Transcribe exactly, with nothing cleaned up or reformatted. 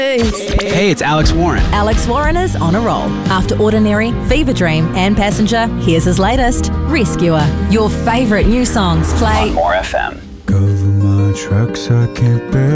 Hey, it's Alex Warren. Alex Warren is on a roll. After Ordinary, Fever Dream and Passenger, here's his latest, Rescuer. Your favourite new songs play on More F M. Cover my tracks, I can't bear